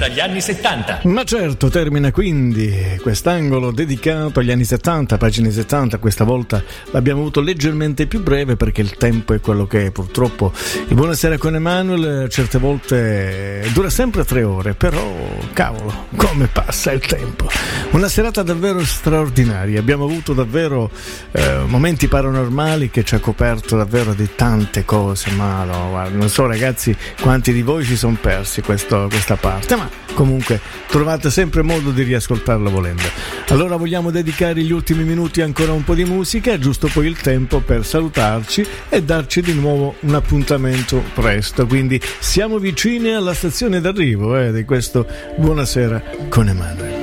dagli anni 70. Ma certo, termina quindi quest'angolo dedicato agli anni 70, pagine 70. Questa volta l'abbiamo avuto leggermente più breve perché il tempo è quello che è. Purtroppo il Buonasera con Emanuele certe volte dura sempre 3 ore, però cavolo, come passa il tempo. Una serata davvero straordinaria, abbiamo avuto davvero momenti paranormali che ci ha coperto davvero di tante cose, ma no, guarda, non so ragazzi quanti di voi si sono persi questa parte, ma comunque trovate sempre modo di riascoltarlo volendo. Allora vogliamo dedicare gli ultimi minuti ancora un po' di musica, giusto poi il tempo per salutarci e darci di nuovo un appuntamento presto, quindi siamo vicini alla stazione d'arrivo di questo Buonasera con Emanuele.